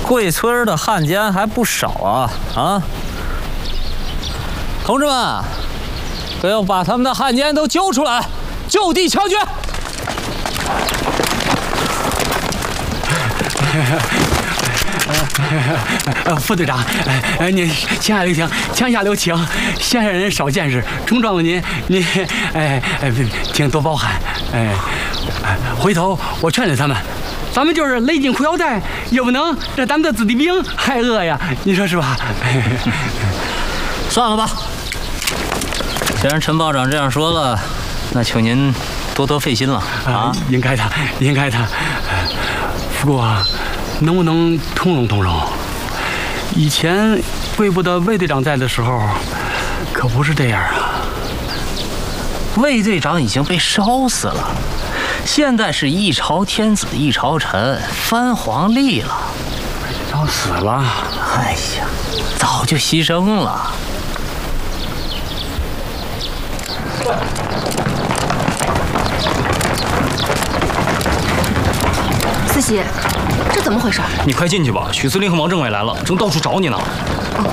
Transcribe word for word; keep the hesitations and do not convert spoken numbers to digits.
贵村的汉奸还不少啊啊！同志们，都要把他们的汉奸都揪出来，就地枪决！ 呃，副队长，呃，您枪下留情，枪下留情，县上人少见识，冲撞了您，您，哎哎，请多包涵，哎，回头我劝劝他们，咱们就是勒紧裤腰带，也不能让咱们的子弟兵挨饿呀，你说是吧？ 算了吧，既然陈报长这样说了，那请您多多费心了啊！ 应该的，应该的。不过，能不能通融通融？以前贵部的魏队长在的时候，可不是这样啊。 魏队长已经被烧死了，现在是一朝天子一朝臣，藩皇立了。 魏队长死了？ 哎呀，早就牺牲了。 四喜，这怎么回事？ 你快进去吧，许司令和王政委来了，正到处找你呢。 哦。